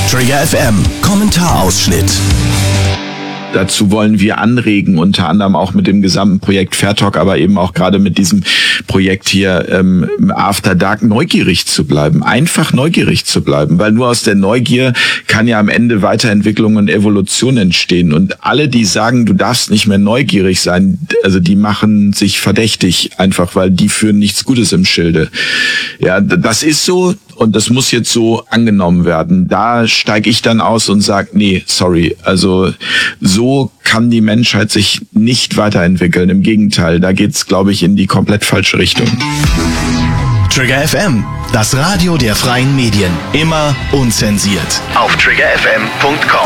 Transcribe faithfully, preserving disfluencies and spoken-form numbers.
Trigger F M, Kommentarausschnitt. Dazu wollen wir anregen, unter anderem auch mit dem gesamten Projekt Fair Talk, aber eben auch gerade mit diesem Projekt hier ähm, After Dark neugierig zu bleiben, einfach neugierig zu bleiben, weil nur aus der Neugier kann ja am Ende Weiterentwicklung und Evolution entstehen. Und alle, die sagen, du darfst nicht mehr neugierig sein, also die machen sich verdächtig, einfach weil die führen nichts Gutes im Schilde. Ja, das ist so. Und das muss jetzt so angenommen werden. Da steige ich dann aus und sage, nee, sorry. Also so kann die Menschheit sich nicht weiterentwickeln. Im Gegenteil, da geht's, glaube ich, in die komplett falsche Richtung. Trigger F M, das Radio der freien Medien. Immer unzensiert. Auf trigger f m punkt com.